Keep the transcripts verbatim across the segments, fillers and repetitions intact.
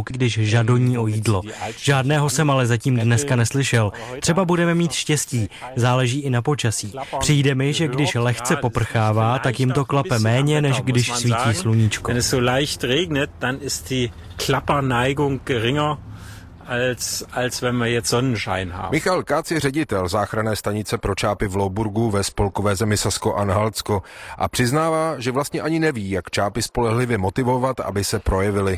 nebo když žadoní o jídlo. Žádného jsem ale zatím dneska neslyšel. Třeba budeme mít štěstí, záleží i na počasí. Přijde mi, že když lehce poprchává, tak jim to klape méně, než když svítí sluníčko. Wenn es so leicht regnet, dann ist die Klapperneigung geringer, als, als wenn wir jetzt Sonnenschein haben. Michal Kác je ředitel záchranné stanice pro čápy v Louburgu ve spolkové zemi Sasko-Anhaltsko a přiznává, že vlastně ani neví, jak čápy spolehlivě motivovat, aby se projevily.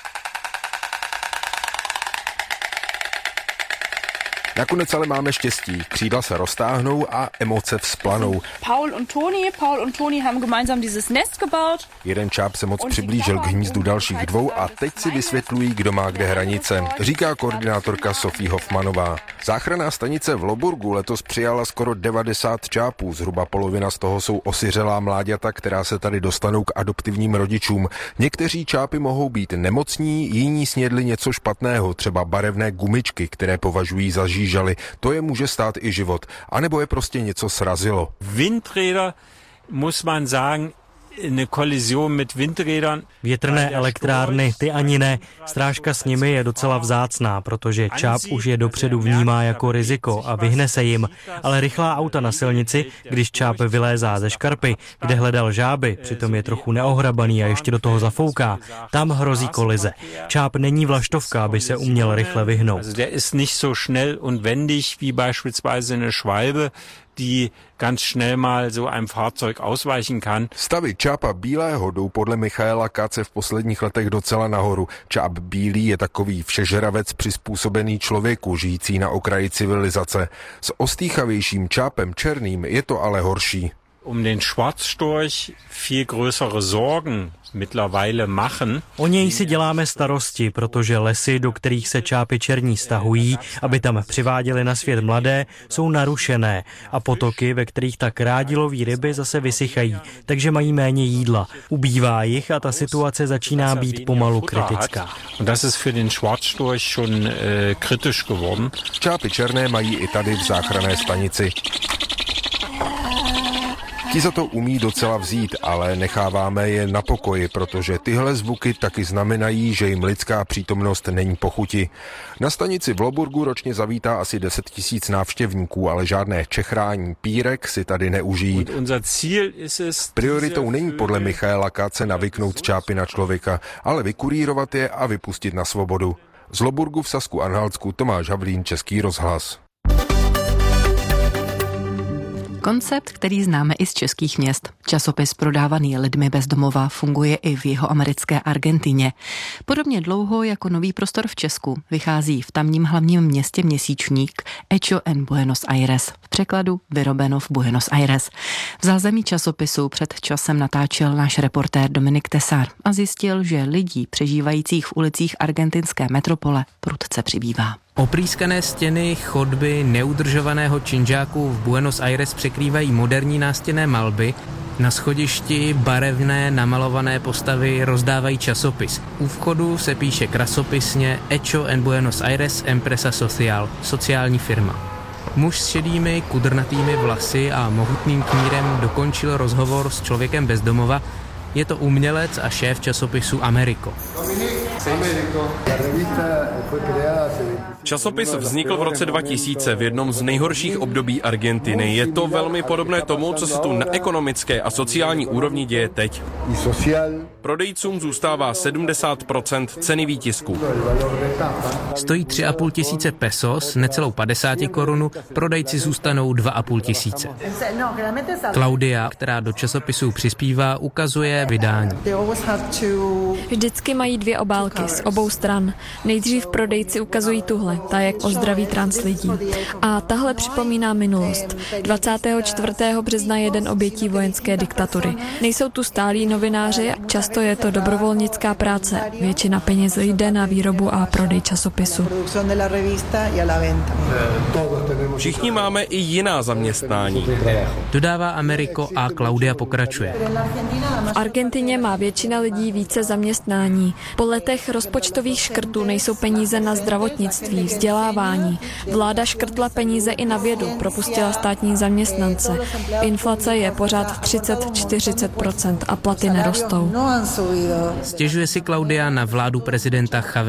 Nakonec ale máme štěstí. Křídla se roztáhnou a emoce vzplanou. Paul und Toni, Paul und Toni haben gemeinsam dieses Nest gebaut. Jeden čáp se moc přiblížil k hnízdu dalších dvou a teď si vysvětlují, kdo má kde hranice, říká koordinátorka Sofie Hoffmanová. Záchranná stanice v Louburgu letos přijala skoro devadesát čápů, zhruba polovina z toho jsou osiřelá mláďata, která se tady dostanou k adoptivním rodičům. Někteří čápy mohou být nemocní, jiní snědli něco špatného, třeba barevné gumičky, které považují za žížaly. To je může stát i život. A nebo je prostě něco srazilo. Windräder, muss man sagen, eine Kollision mit Windrädern. Větrné elektrárny, ty ani ne. Strážka s nimi je docela vzácná, protože čáp už je dopředu vnímá jako riziko a vyhne se jim. Ale rychlá auta na silnici, když čáp vylézá ze škarpy, kde hledal žáby, přitom je trochu neohrabaný a ještě do toho zafouká, tam hrozí kolize. Čáp není vlaštovka, aby se uměl rychle vyhnout. Also der ist nicht so schnell und wendig wie beispielsweise eine Schwalbe, die ganz schnell mal so einem Fahrzeug ausweichen kann. Stavy čápa bílého jdou podle Michaela Kace v posledních letech docela nahoru. Čáp bílý je takový všežravec přizpůsobený člověku, žijící na okraji civilizace. S ostýchavějším čápem černým je to ale horší. Um den Schwarzstorch viel größere Sorgen mittlerweile machen. O něj si děláme starosti, protože lesy, do kterých se čápy černí stahují, aby tam přiváděly na svět mladé, jsou narušené a potoky, ve kterých tak rádi loví ryby, zase vysychají, takže mají méně jídla. Ubývá jich a ta situace začíná být pomalu kritická. Und das ist für den Schwarzstorch schon äh, kritisch geworden. Čápy černé mají i tady v záchranné stanici. Ti za to umí docela vzít, ale necháváme je na pokoji, protože tyhle zvuky taky znamenají, že jim lidská přítomnost není po chuti. Na stanici v Louburgu ročně zavítá asi deset tisíc návštěvníků, ale žádné čechrání pírek si tady neužijí. Prioritou není podle Michaela Kace navyknout čápy na člověka, ale vykurírovat je a vypustit na svobodu. Z Louburgu v Sasku-Anhaltsku Tomáš Havlín, Český rozhlas. Koncept, který známe i z českých měst. Časopis prodávaný lidmi bez domova funguje i v jihoamerické Argentině. Podobně dlouho jako Nový prostor v Česku vychází v tamním hlavním městě měsíčník Hecho en Buenos Aires. V překladu vyrobeno v Buenos Aires. V zázemí časopisu před časem natáčel náš reportér Dominik Tesar a zjistil, že lidí přežívajících v ulicích argentinské metropole prudce přibývá. Oprýskané stěny, chodby neudržovaného činžáku v Buenos Aires překrývají moderní nástěnné malby. Na schodišti barevné namalované postavy rozdávají časopis. U vchodu se píše krasopisně Hecho en Buenos Aires Empresa Social, sociální firma. Muž s šedými, kudrnatými vlasy a mohutným knírem dokončil rozhovor s člověkem bez domova. Je to umělec a šéf časopisu Americo. Časopis vznikl v roce dva tisíce v jednom z nejhorších období Argentiny. Je to velmi podobné tomu, co se tu na ekonomické a sociální úrovni děje teď. Prodejcům zůstává sedmdesát procent ceny výtisku. Stojí tři a půl tisíce pesos, necelou padesát korun, prodejci zůstanou dva a půl tisíce. Klaudia, která do časopisu přispívá, ukazuje vydání. Vždycky mají dvě obálky z obou stran. Nejdřív prodejci ukazují tuhle, ta je o zdraví trans lidí. A tahle připomíná minulost. dvacátého čtvrtého března jeden obětí vojenské diktatury. Nejsou tu stálí novináři, často je to dobrovolnická práce. Většina peněz jde na výrobu a prodej časopisu. Všichni máme i jiná zaměstnání. Dodává Americo a Klaudia pokračuje. V Argentině má většina lidí více zaměstnání. Po letech rozpočtových škrtů nejsou peníze na zdravotnictví, vzdělávání. Vláda škrtla peníze i na vědu, propustila státní zaměstnance. Inflace je pořád třicet až čtyřicet procent a platy nerostou. Stěžuje si Klaudia na vládu prezidenta Javiera